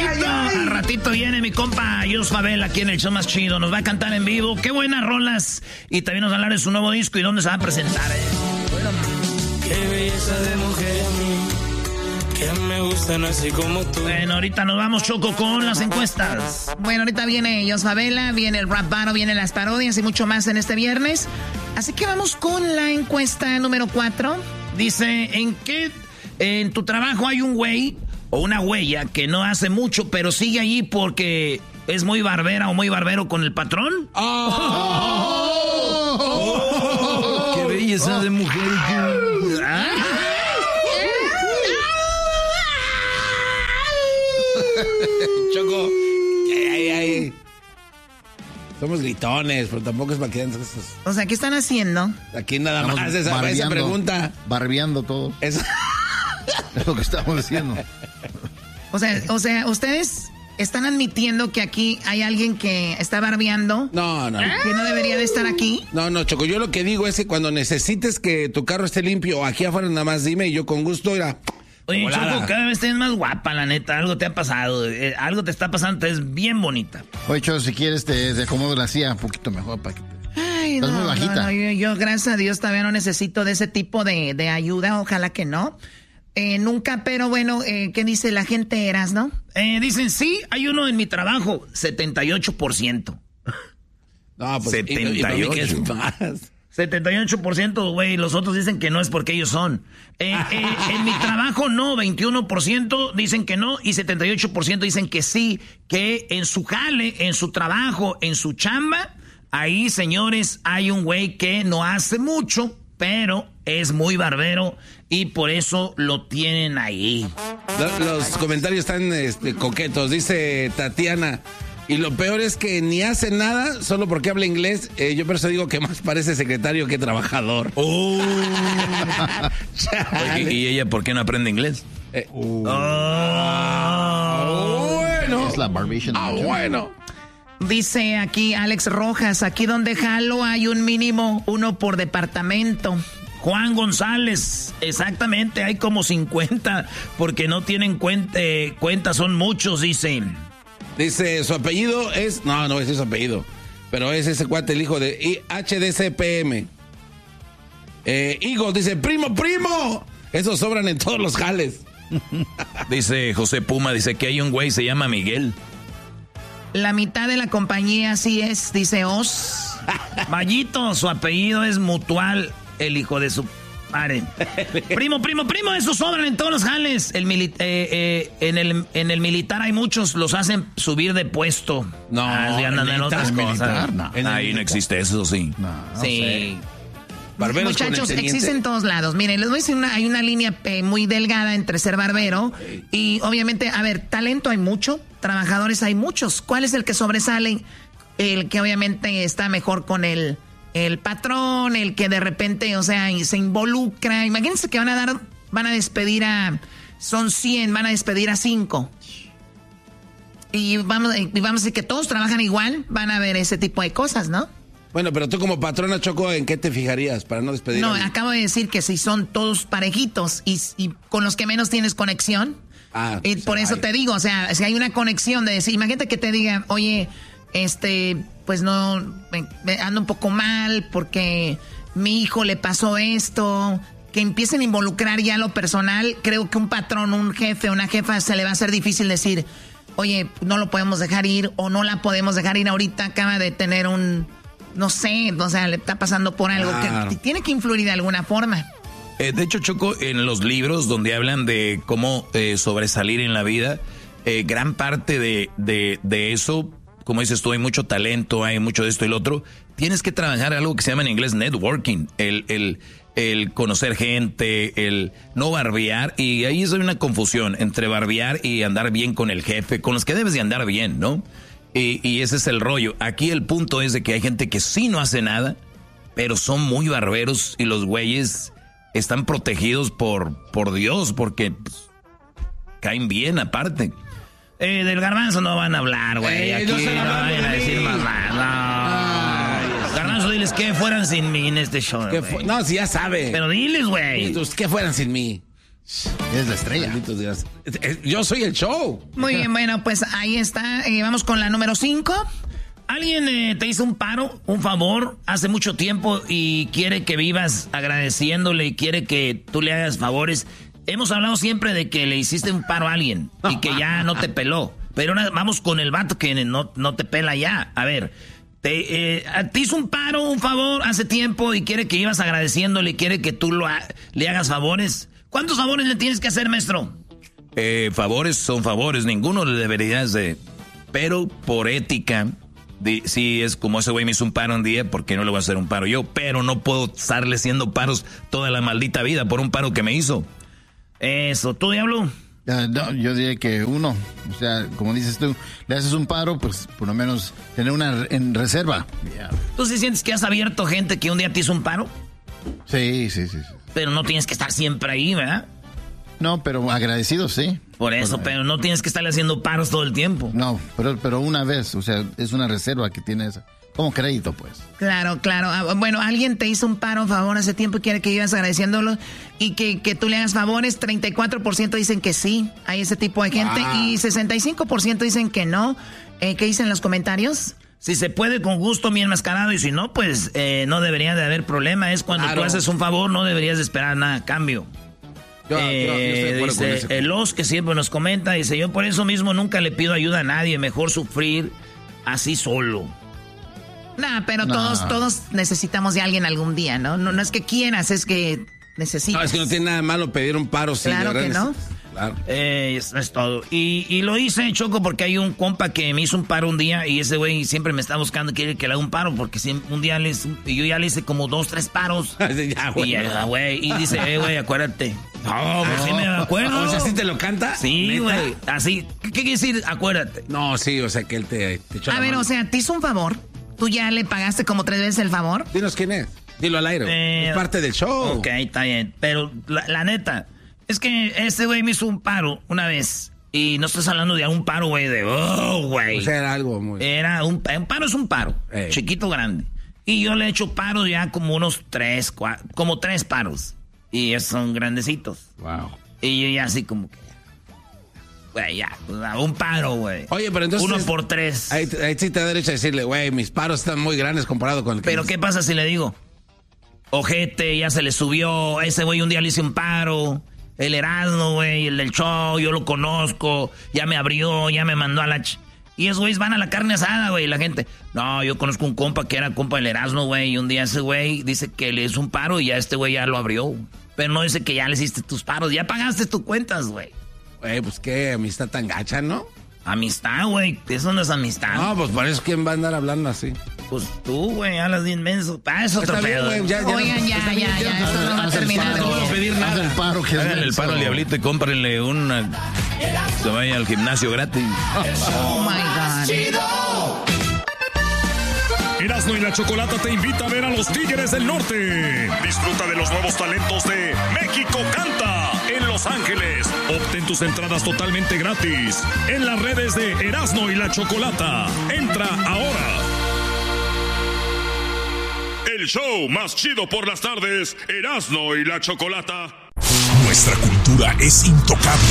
Al ratito viene mi compa Jos Fabel aquí en el show más chido. Nos va a cantar en vivo. Qué buenas rolas. Y también nos va a hablar de su nuevo disco y dónde se va a presentar. Qué belleza de mujer, que me gustan así como tú. Bueno, ahorita nos vamos, Choco, con las encuestas. Bueno, ahorita viene Jos Favela, viene el Rap Battle, vienen las parodias y mucho más en este viernes. Así que vamos con la encuesta número 4. Dice, en tu trabajo hay un güey o una huella que no hace mucho, pero sigue allí porque es muy barbera o muy barbero con el patrón? ¡Qué belleza de mujer! Choco, ay. Somos gritones, pero tampoco es para que den esos. O sea, ¿qué están haciendo? Aquí nada más esa pregunta. Barbeando todo. Es lo que estamos diciendo. O sea, ustedes están admitiendo que aquí hay alguien que está barbeando. No. Que no debería de estar aquí. No, Choco, yo lo que digo es que cuando necesites que tu carro esté limpio o aquí afuera nada más dime y yo con gusto irá. Oye, Choco, cada vez tienes más guapa, la neta. Algo te ha pasado. Algo te está pasando. Te es bien bonita. Oye, Choco, si quieres te acomodo la silla un poquito mejor para que Ay, estás muy bajita. No, yo, gracias a Dios, todavía no necesito de ese tipo de ayuda. Ojalá que no. Nunca, pero bueno, ¿qué dice la gente, Eras, no? Dicen, sí, hay uno en mi trabajo. 78%. No, pues 78%. ¿Qué es más? 78%, güey, los otros dicen que no es porque ellos son. En mi trabajo no, 21% dicen que no y 78% dicen que sí, que en su jale, en su trabajo, en su chamba, ahí, señores, hay un güey que no hace mucho, pero es muy barbero y por eso lo tienen ahí. Los comentarios están coquetos, dice Tatiana. Y lo peor es que ni hace nada solo porque habla inglés. Yo por eso digo que más parece secretario que trabajador. Oye, ¿y ella por qué no aprende inglés? Bueno. Es la barbation. Bueno. Dice aquí Alex Rojas, aquí donde jalo hay un mínimo, uno por departamento. Juan González, exactamente, hay como 50 porque no tienen cuenta, son muchos, dicen. Dice, su apellido es... No es su apellido. Pero es ese cuate, el hijo de HDCPM. Eagle dice, primo. Esos sobran en todos los jales. Dice José Puma, dice que hay un güey, se llama Miguel. La mitad de la compañía sí es, dice Oz. Mayito, su apellido es Mutual, el hijo de su... Pare. Primo, esos sobran en todos los jales. En el militar hay muchos, los hacen subir de puesto. No, andan en otras cosas. No. Ahí no existe eso, sí. No Sí. Barberos Muchachos, con existen en todos lados. Miren, les voy a decir, hay una línea muy delgada entre ser barbero y obviamente, a ver, talento hay mucho, trabajadores hay muchos. ¿Cuál es el que sobresale? El que obviamente está mejor con el patrón, el que de repente, o sea, se involucra. Imagínense que van a despedir son 100, van a despedir a 5. Y vamos a decir que todos trabajan igual, van a ver ese tipo de cosas, ¿no? Bueno, pero tú como patrona, Choco, ¿en qué te fijarías para no despedir? No, acabo de decir que si son todos parejitos y con los que menos tienes conexión. Y por eso te digo, o sea, si hay una conexión de decir, imagínate que te digan, oye, pues no, me ando un poco mal porque mi hijo le pasó esto, que empiecen a involucrar ya lo personal. Creo que un patrón, un jefe, una jefa se le va a hacer difícil decir, oye, no lo podemos dejar ir o no la podemos dejar ir ahorita, acaba de tener no sé, o sea, le está pasando por algo que tiene que influir de alguna forma. De hecho, Choco, en los libros donde hablan de cómo sobresalir en la vida, gran parte de eso, como dices tú, hay mucho talento, hay mucho de esto y lo otro. Tienes que trabajar algo que se llama en inglés networking, el conocer gente, el no barbear. Y ahí hay una confusión entre barbear y andar bien con el jefe, con los que debes de andar bien, ¿no? Y ese es el rollo. Aquí el punto es de que hay gente que sí no hace nada, pero son muy barberos y los güeyes están protegidos por Dios, porque pues, caen bien aparte. Del Garbanzo no van a hablar, güey. Aquí no vayan a decir más nada. No. Garbanzo, diles que fueran sin mí en este show. No, si ya sabe. Pero diles, güey. Que fueran sin mí. Es la estrella. Yo soy el show. Muy bien, bueno, pues ahí está. Vamos con la número 5. Alguien te hizo un paro, un favor, hace mucho tiempo y quiere que vivas agradeciéndole y quiere que tú le hagas favores. Hemos hablado siempre de que le hiciste un paro a alguien y que ya no te peló. Pero ahora vamos con el vato que no te pela ya. A ver, te hizo un paro, un favor hace tiempo y quiere que vivas agradeciéndole y quiere que tú le hagas favores. ¿Cuántos favores le tienes que hacer, maestro? Favores son favores, ninguno le deberías de... Pero por ética... Sí, es como ese güey me hizo un paro un día, ¿por qué no le voy a hacer un paro yo? Pero no puedo estarle haciendo paros toda la maldita vida por un paro que me hizo. Eso, ¿tú, Diablo? No, yo diría que uno. O sea, como dices tú, le haces un paro, pues por lo menos tener una en reserva. Yeah. ¿Tú sí sientes que has abierto gente que un día te hizo un paro? Sí. Pero no tienes que estar siempre ahí, ¿verdad? No, pero agradecido, sí. Por eso, pero no tienes que estarle haciendo paros todo el tiempo. No, pero una vez, o sea, es una reserva que tienes como crédito, pues. Claro. Bueno, alguien te hizo un paro, favor, hace tiempo y quiere que vivas agradeciéndolo y que tú le hagas favores. 34% dicen que sí, hay ese tipo de gente y 65% dicen que no. ¿Qué dicen los comentarios? Si se puede, con gusto, bien enmascarado, y si no, pues no debería de haber problema. Es cuando tú haces un favor, no deberías de esperar nada a cambio. Yo Dice Los, que siempre nos comenta, dice, yo por eso mismo nunca le pido ayuda a nadie, mejor sufrir así solo. Pero todos necesitamos de alguien algún día, ¿no? No es que quieras, es que necesitas. No, es que no tiene nada de malo pedir un paro. Claro que no. Claro. Eso es todo. Y lo hice, Choco, porque hay un compa que me hizo un paro un día y ese güey siempre me está buscando, quiere que le haga un paro, porque un día yo ya le hice como 2, 3 paros. Y dice, güey, acuérdate. No, pues sí me acuerdo. O sea, ¿sí te lo canta? Sí, güey. Así. ¿Qué quiere decir? Acuérdate. No, sí, o sea, que él te echó la mano. O sea, te hizo un favor. ¿Tú ya le pagaste como 3 veces el favor? Dinos quién es. Dilo al aire. Es parte del show. Ok, está bien. Pero la neta, es que ese güey me hizo un paro una vez. Y no estás hablando de un paro, güey, güey. O sea, era algo muy... Un paro es un paro. Chiquito, grande. Y yo le he hecho paros ya como unos 3 paros. Y esos son grandecitos. Wow. Y yo ya así como que... Güey, ya, un paro, güey. Oye, pero entonces... 1 por 3. Ahí sí te da derecho a decirle, güey, mis paros están muy grandes comparado con el que... Pero ¿qué pasa si le digo? Ojete, ya se le subió. Ese güey un día le hice un paro. El Erasmo, güey, el del show, yo lo conozco. Ya me abrió, ya me mandó a la... Y esos güeyes van a la carne asada, güey. La gente, no, yo conozco un compa que era compa del Erasmo, güey. Y un día ese güey dice que le hizo un paro y ya este güey ya lo abrió. Pero no dice que ya le hiciste tus paros. Ya pagaste tus cuentas, güey. Güey, pues qué amistad tan gacha, ¿no? Amistad, güey. Eso no es amistad. No, pues por eso quién va a andar hablando así. Pues tú, güey, hablas de inmenso. Es otro pedo. Oigan, ya, esto no va a terminar. No voy a pedir nada. Háganle el paro al diablito y cómprenle una... Se vaya al gimnasio gratis. Oh, my God. Erasmo y la Chocolata te invita a ver a los Tigres del Norte. Disfruta de los nuevos talentos de México Canta en Los Ángeles. Obtén tus entradas totalmente gratis en las redes de Erasmo y la Chocolata. Entra ahora. El show más chido por las tardes, Erasmo y la Chocolata. Nuestra cultura es intocable.